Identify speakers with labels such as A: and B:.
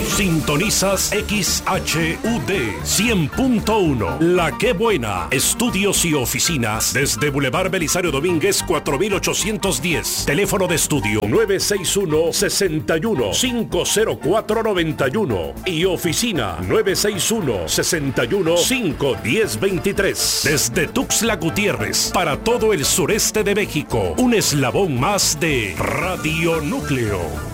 A: Sintonizas XHUD 100.1. La Qué Buena. Estudios y oficinas desde Boulevard Belisario Domínguez 4810. Teléfono de estudio 961-61-50491 y oficina 961-61-51023. Desde Tuxtla Gutiérrez para todo el sureste de México. Un eslabón más de Radio Núcleo.